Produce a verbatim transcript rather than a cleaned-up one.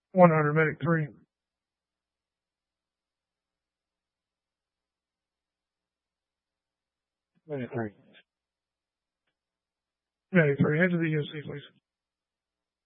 one hundred, medic three. Medic three. Medic three, enter the U S C, please.